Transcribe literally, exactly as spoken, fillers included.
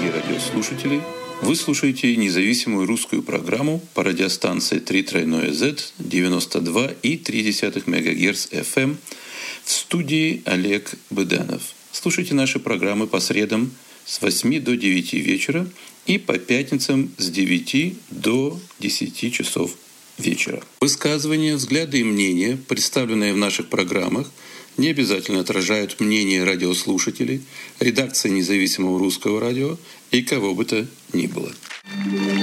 дорогие радиослушатели! Вы слушаете независимую русскую программу по радиостанции три тройное зет девяносто два и три десятых мегагерц эф эм в студии Олег Быданов. Слушайте наши программы по средам с восьми до девяти вечера и по пятницам с девяти до десяти часов вечера. Высказывания, взгляды и мнения, представленные в наших программах, не обязательно отражают мнение радиослушателей, редакции независимого русского радио и кого бы то ни было.